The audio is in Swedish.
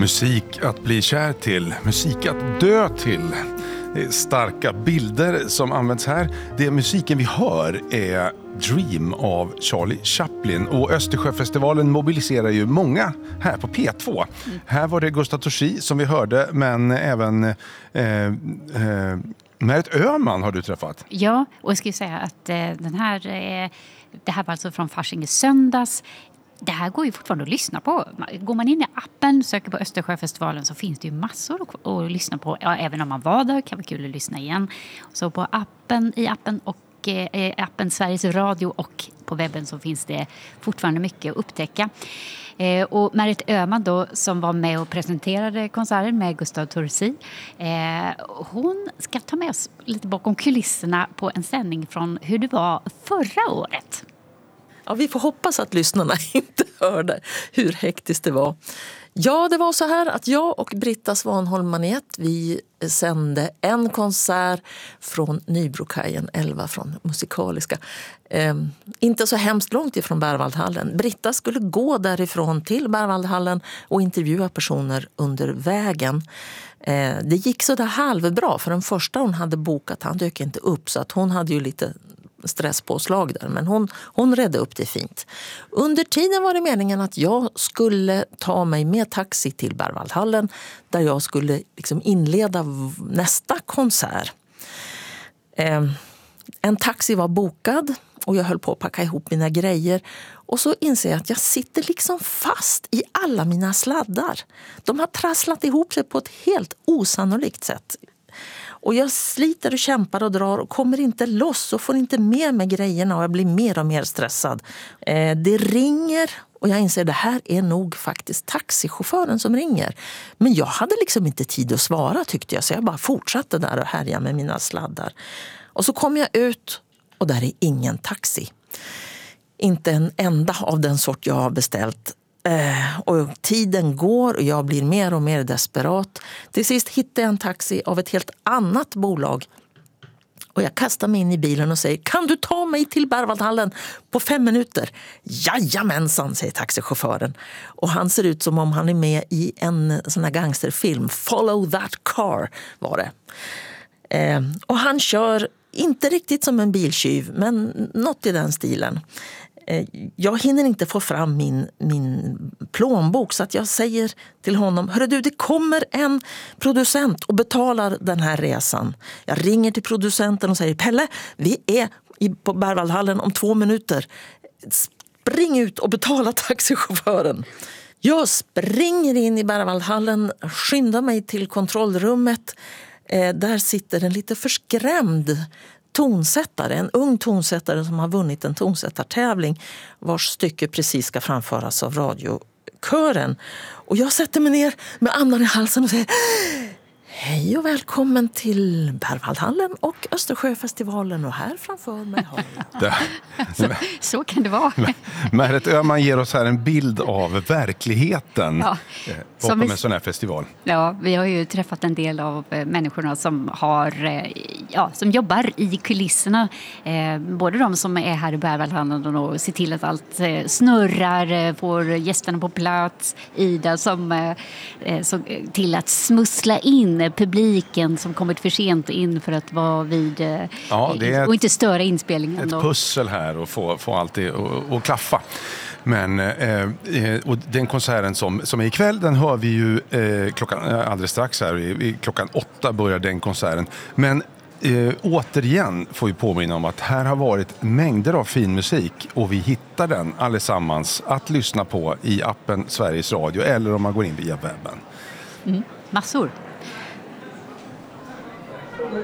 Musik att bli kär till, musik att dö till. Det är starka bilder som används här. Det musiken vi hör är Dream av Charlie Chaplin. Och Östersjöfestivalen mobiliserar ju många här på P2. Här var det Gustaf Torssig som vi hörde, men även Märit Öhman har du träffat. Ja, och jag skulle säga att det här var alltså från Fasching söndags. Det här går ju fortfarande att lyssna på. Går man in i appen, söker på Östersjöfestivalen, så finns det ju massor att lyssna på. Ja, även om man var där kan det vara kul att lyssna igen. Så på i appen och appen Sveriges Radio och på webben så finns det fortfarande mycket att upptäcka. Och Märit Öhman då, som var med och presenterade konserten med Gustaf Torssig, hon ska ta med oss lite bakom kulisserna på en sändning från hur det var förra året. Ja, vi får hoppas att lyssnarna inte hörde hur hektiskt det var. Ja, det var så här att jag och Britta Svanholm Manet, vi sände en konsert från Nybrokajen 11 från Musikaliska. Inte så hemskt långt ifrån Berwaldhallen. Britta skulle gå därifrån till Berwaldhallen och intervjua personer under vägen. Det gick så där halvbra, för den första hon hade bokat, han dök inte upp, så att hon hade ju lite stresspåslag där, men hon redde upp det fint. Under tiden var det meningen att jag skulle ta mig med taxi till Berwaldhallen, där jag skulle liksom inleda nästa konsert. En taxi var bokad och jag höll på att packa ihop mina grejer, och så inser jag att jag sitter liksom fast i alla mina sladdar. De har trasslat ihop sig på ett helt osannolikt sätt. Och jag sliter och kämpar och drar och kommer inte loss och får inte med mig grejerna, och jag blir mer och mer stressad. Det ringer och jag inser att det här är nog faktiskt taxichauffören som ringer. Men jag hade liksom inte tid att svara, tyckte jag, så jag bara fortsatte där och härja med mina sladdar. Och så kom jag ut och där är ingen taxi. Inte en enda av den sort jag har beställt. Och tiden går och jag blir mer och mer desperat. Till sist hittar jag en taxi av ett helt annat bolag. Och jag kastar mig in i bilen och säger: kan du ta mig till Berwaldhallen på 5 minuter? Jajamensan, säger taxichauffören. Och han ser ut som om han är med i en sån här gangsterfilm. Follow that car var det. Och han kör inte riktigt som en biltjuv, men något i den stilen. Jag hinner inte få fram min plånbok, så att jag säger till honom: hörru du, det kommer en producent och betalar den här resan. Jag ringer till producenten och säger: Pelle, vi är på Berwaldhallen om 2 minuter. Spring ut och betala taxichauffören. Jag springer in i Berwaldhallen, skyndar mig till kontrollrummet. Där sitter en lite förskrämd tonsättare, en ung tonsättare som har vunnit en tonsättartävling vars stycke precis ska framföras av radiokören. Och jag sätter mig ner med andan i halsen och säger: hej och välkommen till Berwaldhallen och Östersjöfestivalen, och här framför mig har jag... Så kan det vara. Märit Öhman ger oss här en bild av verkligheten bakom en sån här festival. Ja, vi har ju träffat en del av människorna som som jobbar i kulisserna. Både de som är här i Berwaldhallen och ser till att allt snurrar, får gästerna på plats. Ida som till att smussla in publiken som kommit för sent in för att vara vid och inte störa inspelningen. Ett pussel här och få allt det att klaffa. Men och den konserten som är ikväll, den hör vi ju alldeles strax här. Klockan 8 börjar den konserten. Men återigen får vi påminna om att här har varit mängder av fin musik, och vi hittar den allesammans att lyssna på i appen Sveriges Radio, eller om man går in via webben. Massor.